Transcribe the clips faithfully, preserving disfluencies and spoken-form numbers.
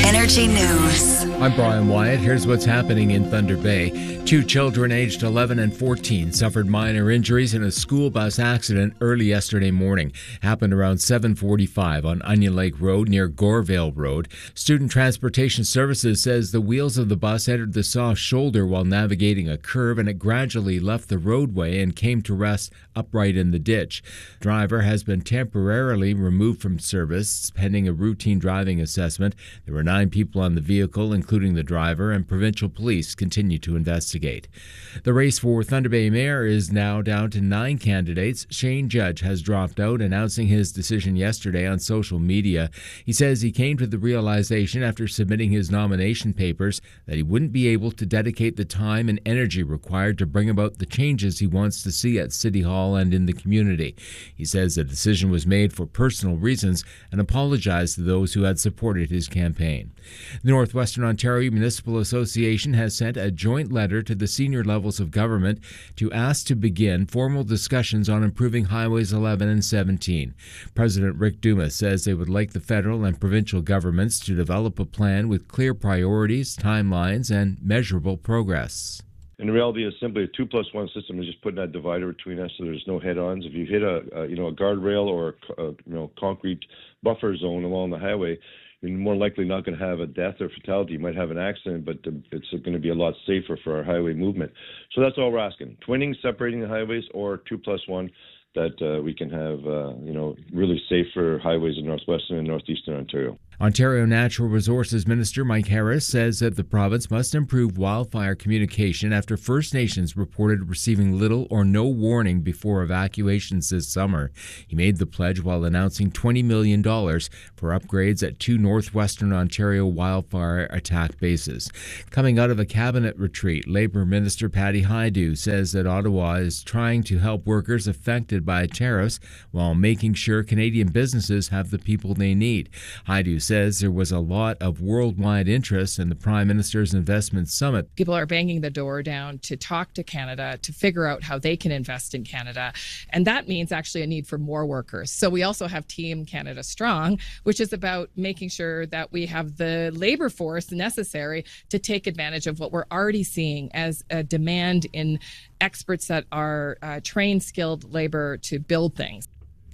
Energy News. I'm Brian Wyatt. Here's what's happening in Thunder Bay. Two children aged eleven and fourteen suffered minor injuries in a school bus accident early yesterday morning. Happened around seven forty-five on Onion Lake Road near Gorevale Road. Student Transportation Services says the wheels of the bus entered the soft shoulder while navigating a curve, and it gradually left the roadway and came to rest upright in the ditch. Driver has been temporarily removed from service pending a routine driving assessment. There were nine people on the vehicle, including the driver, and provincial police continue to investigate. The race for Thunder Bay Mayor is now down to nine candidates. Shane Judge has dropped out, announcing his decision yesterday on social media. He says he came to the realization after submitting his nomination papers that he wouldn't be able to dedicate the time and energy required to bring about the changes he wants to see at City Hall and in the community. He says the decision was made for personal reasons and apologized to those who had supported his campaign. The Northwestern Ontario Municipal Association has sent a joint letter to the senior levels of government to ask to begin formal discussions on improving Highways eleven and seventeen. President Rick Dumas says they would like the federal and provincial governments to develop a plan with clear priorities, timelines, and measurable progress. And the reality is simply a two plus one system is just putting that divider between us so there's no head-ons. If you hit a, a you know a guardrail or a, a you know concrete buffer zone along the highway, you're more likely not going to have a death or fatality. You might have an accident, but it's going to be a lot safer for our highway movement. So that's all we're asking: twinning, separating the highways, or two plus one, that uh, we can have uh, you know really safer highways in northwestern and northeastern Ontario. Ontario Natural Resources Minister Mike Harris says that the province must improve wildfire communication after First Nations reported receiving little or no warning before evacuations this summer. He made the pledge while announcing twenty million dollars for upgrades at two northwestern Ontario wildfire attack bases. Coming out of a cabinet retreat, Labour Minister Patty Hajdu says that Ottawa is trying to help workers affected by tariffs while making sure Canadian businesses have the people they need. Hajdu says there was a lot of worldwide interest in the Prime Minister's Investment Summit. People are banging the door down to talk to Canada, to figure out how they can invest in Canada. And that means actually a need for more workers. So we also have Team Canada Strong, which is about making sure that we have the labor force necessary to take advantage of what we're already seeing as a demand in experts that are uh, trained, skilled labor to build things.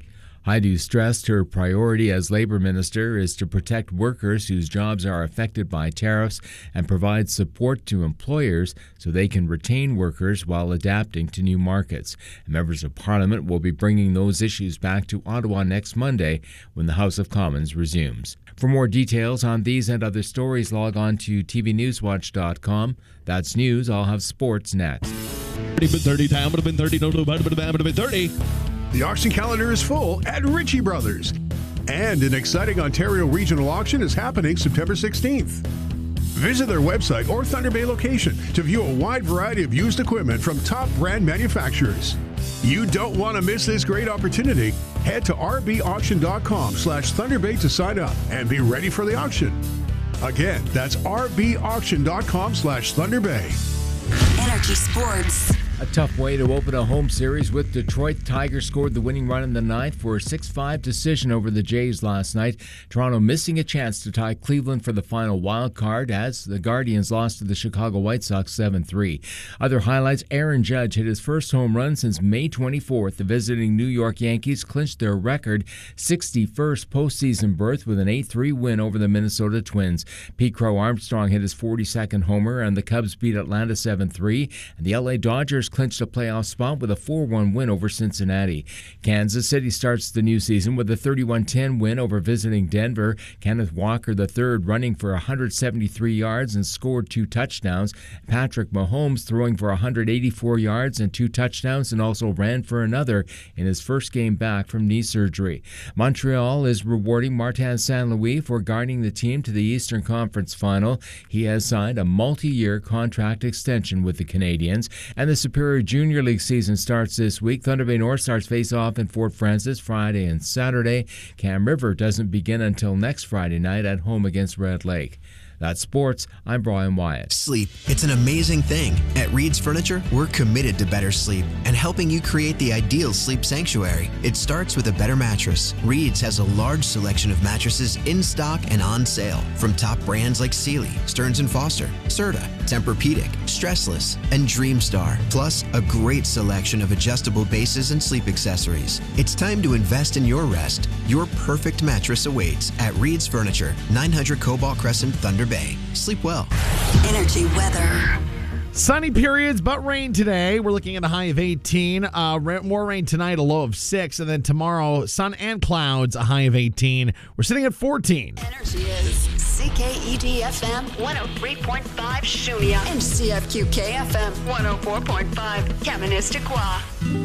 Hajdu stressed her priority as Labour Minister is to protect workers whose jobs are affected by tariffs and provide support to employers so they can retain workers while adapting to new markets. And members of Parliament will be bringing those issues back to Ottawa next Monday when the House of Commons resumes. For more details on these and other stories, log on to T V Newswatch dot com. That's news. I'll have sports next. thirty time would have been thirty. No, no, would have been thirty. The auction calendar is full at Ritchie Brothers. And an exciting Ontario regional auction is happening September sixteenth. Visit their website or Thunder Bay location to view a wide variety of used equipment from top brand manufacturers. You don't want to miss this great opportunity. Head to r b auction dot com slash Thunder Bay to sign up and be ready for the auction. Again, that's r b auction dot com slash Thunder Bay. Energy Sports. A tough way to open a home series with Detroit. Tigers scored the winning run in the ninth for a six five decision over the Jays last night. Toronto missing a chance to tie Cleveland for the final wild card as the Guardians lost to the Chicago White Sox seven three. Other highlights: Aaron Judge hit his first home run since May twenty-fourth. The visiting New York Yankees clinched their record sixty-first postseason berth with an eight three win over the Minnesota Twins. Pete Crow Armstrong hit his forty-second homer, and the Cubs beat Atlanta seven three. And the L A Dodgers clinched a playoff spot with a four one win over Cincinnati. Kansas City starts the new season with a thirty-one ten win over visiting Denver. Kenneth Walker the third running for one hundred seventy-three yards and scored two touchdowns. Patrick Mahomes throwing for one hundred eighty-four yards and two touchdowns, and also ran for another in his first game back from knee surgery. Montreal is rewarding Martin Saint Louis for guiding the team to the Eastern Conference Final. He has signed a multi-year contract extension with the Canadiens, and the Superior Junior League season starts this week. Thunder Bay North Stars face off in Fort Frances Friday and Saturday. Cam River doesn't begin until next Friday night at home against Red Lake. That's sports. I'm Brian Wyatt. Sleep. It's an amazing thing. At Reed's Furniture, we're committed to better sleep and helping you create the ideal sleep sanctuary. It starts with a better mattress. Reed's has a large selection of mattresses in stock and on sale from top brands like Sealy, Stearns and Foster, Serta, Tempur-Pedic, Stressless, and Dreamstar, plus a great selection of adjustable bases and sleep accessories. It's time to invest in your rest. Your perfect mattress awaits at Reed's Furniture, nine hundred Cobalt Crescent, Thunder Bay. Sleep well. Energy weather. Sunny periods, but rain today. We're looking at a high of eighteen. Uh, more rain tonight, a low of six. And then tomorrow, sun and clouds, a high of eighteen. We're sitting at fourteen. Energy is C K E D F M one oh three point five Shumia and C F Q K F M one oh four point five Kaministiquia.